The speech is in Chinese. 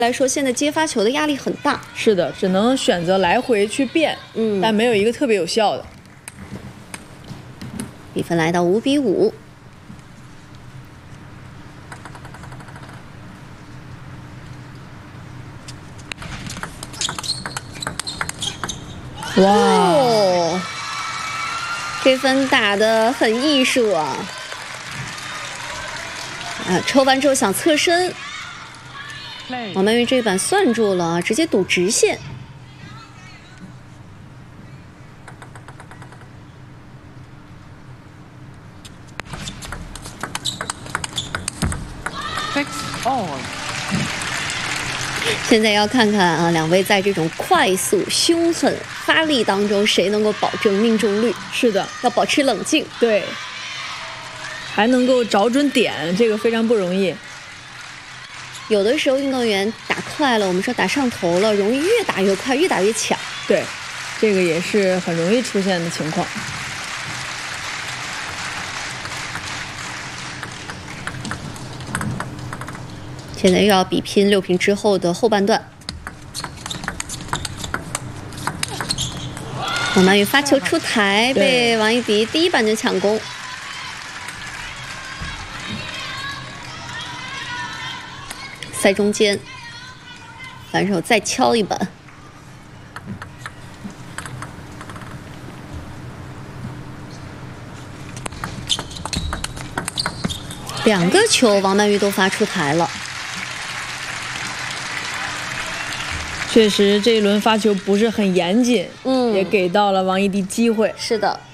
来说，现在接发球的压力很大。 是的，只能选择来回去变，但没有一个特别有效的。 比分来到5-5。 哇、 哦，这分打得很艺术啊！抽完之后想侧身，王曼玉这一板算住了，直接赌直线。现在要看看啊，两位在这种快速、凶狠、发力当中，谁能够保证命中率？ 是的， 要保持冷静。 对，还能够找准点，这个非常不容易。 有的时候运动员打快了，我们说打上头了，容易越打越快，越打越强。 对，这个也是很容易出现的情况。 现在又要比拼6平之后的后半段。王曼玉发球出台，被王一迪第一板就抢攻。塞中间，反手再敲一板。2个球，王曼玉都发出台了。 确实，这一轮发球不是很严谨，也给到了王一迪机会。 是的。